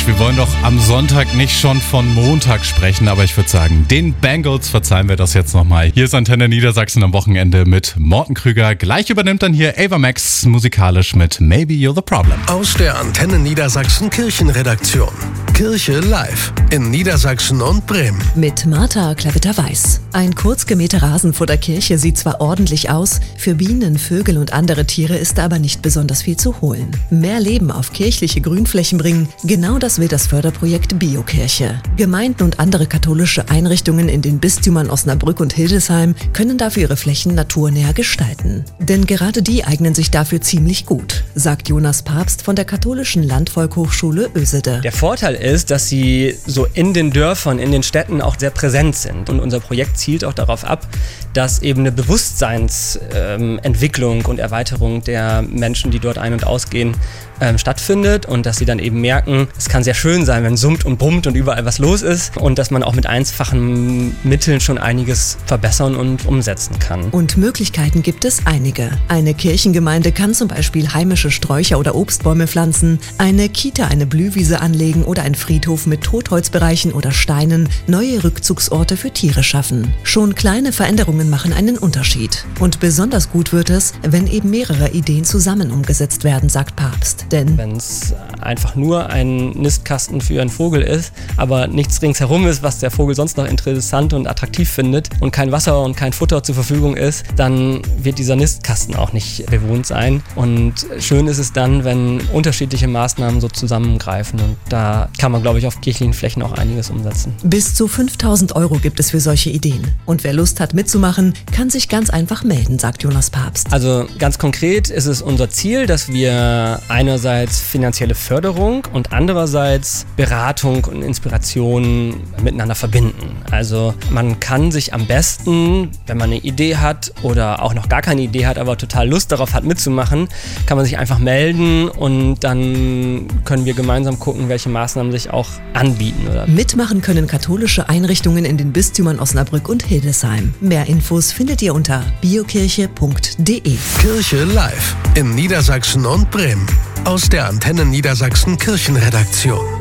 Mensch, wir wollen doch am Sonntag nicht schon von Montag sprechen, aber ich würde sagen, den Bengals verzeihen wir das jetzt nochmal. Hier ist Antenne Niedersachsen am Wochenende mit Morten Krüger. Gleich übernimmt dann hier Ava Max musikalisch mit Maybe You're the Problem. Aus der Antenne Niedersachsen Kirchenredaktion. Kirche live in Niedersachsen und Bremen. Mit Martha Klavitter-Weiß. Ein kurz gemähter Rasen vor der Kirche sieht zwar ordentlich aus, für Bienen, Vögel und andere Tiere ist aber nicht besonders viel zu holen. Mehr Leben auf kirchliche Grünflächen bringen, genau das will das Förderprojekt Biokirche. Gemeinden und andere katholische Einrichtungen in den Bistümern Osnabrück und Hildesheim können dafür ihre Flächen naturnäher gestalten. Denn gerade die eignen sich dafür ziemlich gut, sagt Jonas Papst von der katholischen Landvolkhochschule Ösede. Der Vorteil ist, dass sie so in den Dörfern, in den Städten auch sehr präsent sind. Und unser Projekt zielt auch darauf ab, dass eben eine Bewusstseinsentwicklung und Erweiterung der Menschen, die dort ein- und ausgehen, stattfindet und dass sie dann eben merken, es kann sehr schön sein, wenn summt und brummt und überall was los ist und dass man auch mit einfachen Mitteln schon einiges verbessern und umsetzen kann. Und Möglichkeiten gibt es einige. Eine Kirchengemeinde kann zum Beispiel heimische Sträucher oder Obstbäume pflanzen, eine Kita eine Blühwiese anlegen oder ein Friedhof mit Totholzbereichen oder Steinen neue Rückzugsorte für Tiere schaffen. Schon kleine Veränderungen machen einen Unterschied. Und besonders gut wird es, wenn eben mehrere Ideen zusammen umgesetzt werden, sagt Papst. Denn wenn es einfach nur ein Nistkasten für einen Vogel ist, aber nichts ringsherum ist, was der Vogel sonst noch interessant und attraktiv findet und kein Wasser und kein Futter zur Verfügung ist, dann wird dieser Nistkasten auch nicht bewohnt sein. Und schön ist es dann, wenn unterschiedliche Maßnahmen so zusammengreifen. Und da kann man, glaube ich, auf kirchlichen Flächen auch einiges umsetzen. Bis zu 5.000 € gibt es für solche Ideen. Und wer Lust hat mitzumachen, kann sich ganz einfach melden, sagt Jonas Papst. Also ganz konkret ist es unser Ziel, dass wir einerseits finanzielle Förderung und andererseits Beratung und Inspiration miteinander verbinden. Also man kann sich am besten, wenn man eine Idee hat oder auch noch gar keine Idee hat, aber total Lust darauf hat mitzumachen, kann man sich einfach melden und dann können wir gemeinsam gucken, welche Maßnahmen sich auch anbieten. Mitmachen können katholische Einrichtungen in den Bistümern Osnabrück und Hildesheim. Mehr Infos findet ihr unter biokirche.de. Kirche live in Niedersachsen und Bremen. Aus der Antenne Niedersachsen Kirchenredaktion.